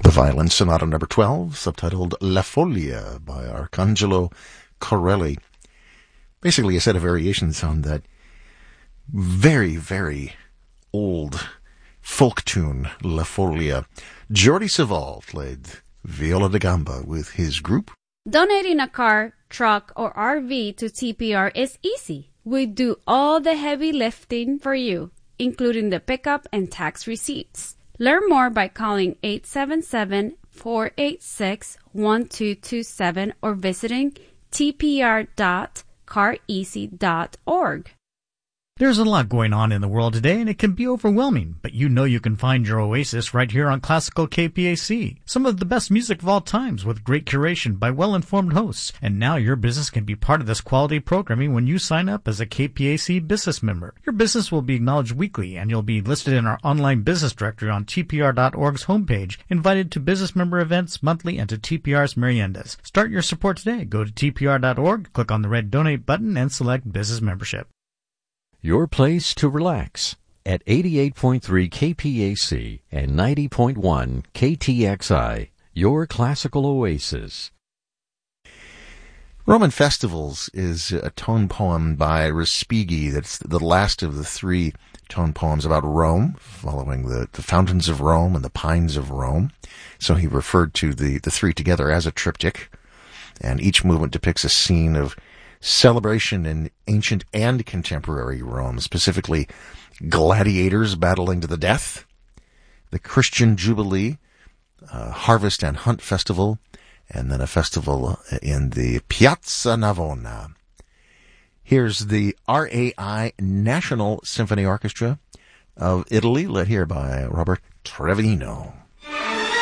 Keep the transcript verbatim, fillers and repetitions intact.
The Violin Sonata number twelve, subtitled La Folia by Arcangelo Corelli. Basically a set of variations on that very, very old folk tune, La Folia. Jordi Savall played viola da gamba with his group. Donating a car, truck, or R V to T P R is easy. We do all the heavy lifting for you, including the pickup and tax receipts. Learn more by calling eight seven seven, four eight six, one two two seven or visiting t p r dot car easy dot org. There's a lot going on in the world today, and it can be overwhelming, but you know you can find your oasis right here on Classical K P A C. Some of the best music of all times with great curation by well-informed hosts. And now your business can be part of this quality programming when you sign up as a K P A C business member. Your business will be acknowledged weekly, and you'll be listed in our online business directory on T P R dot org's homepage, invited to business member events monthly and to T P R's meriendas. Start your support today. Go to T P R dot org, click on the red donate button, and select business membership. Your place to relax at eighty-eight point three K P A C and ninety point one K T X I, your classical oasis. Roman Festivals is a tone poem by Respighi. That's the last of the three tone poems about Rome, following the, the fountains of Rome and the pines of Rome. So he referred to the, the three together as a triptych, and each movement depicts a scene of celebration in ancient and contemporary Rome, specifically gladiators battling to the death, the Christian Jubilee, uh, harvest and hunt festival, and then a festival in the Piazza Navona. Here's the R A I National Symphony Orchestra of Italy, led here by Robert Trevino.